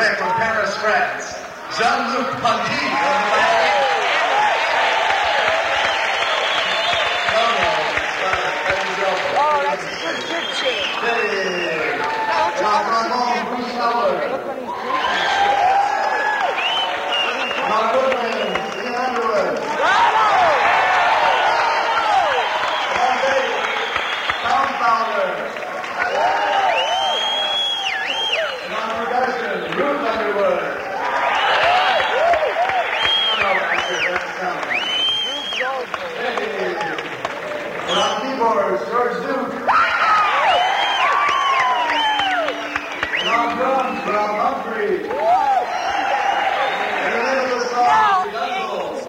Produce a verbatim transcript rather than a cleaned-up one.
direct from Paris, France, Jean-Luc Ponty. Oh, that's a good picture. Hey. No, Jean-Ramon Bouchauer. look what he's doing. My goodness, Ian Underwood. Compounder. Non-production, Ruth Underwood. No, actually, that's sound. Hey. On keyboards, George Duke.